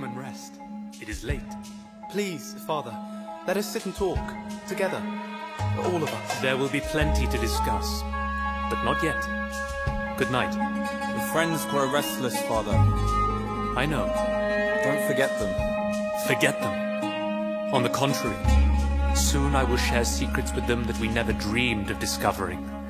Come and rest. It is late. Please, Father, let us sit and talk, together, all of us. There will be plenty to discuss, but not yet. Good night. The friends grow restless, Father. I know. Don't forget them. Forget them. On the contrary, soon I will share secrets with them that we never dreamed of discovering.